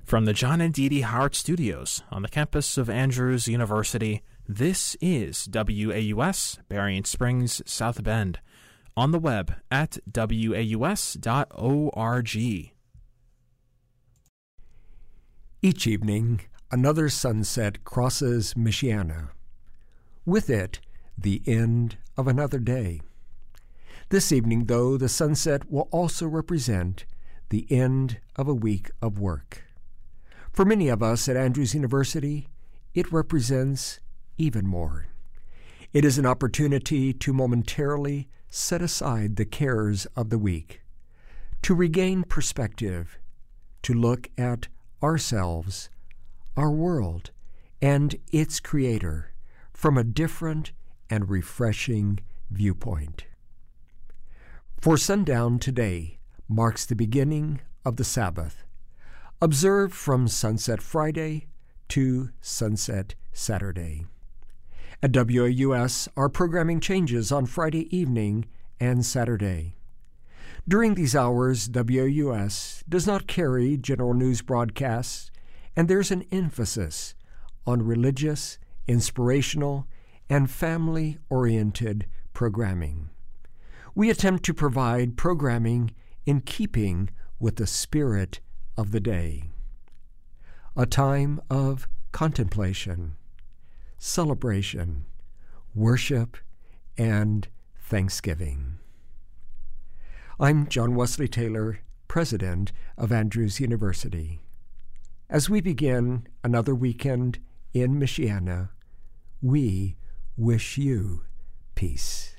From the John and Dee Dee Howard Studios on the campus of Andrews University, this is WAUS, Berrien Springs, South Bend, on the web at waus.org. Each evening, another sunset crosses Michiana. With it, the end of another day. This evening, though, the sunset will also represent the end of a week of work. For many of us at Andrews University, it represents even more. It is an opportunity to momentarily set aside the cares of the week, to regain perspective, to look at ourselves, our world, and its Creator from a different and refreshing viewpoint. For sundown today marks the beginning of the Sabbath, observed from Sunset Friday to Sunset Saturday. At WAUS, our programming changes on Friday evening and Saturday. During these hours, WAUS does not carry general news broadcasts, and there's an emphasis on religious, inspirational, and family-oriented programming. We attempt to provide programming in keeping with the spirit of the day. A time of contemplation, celebration, worship, and thanksgiving. I'm John Wesley Taylor, President of Andrews University. As we begin another weekend in Michiana, we wish you peace.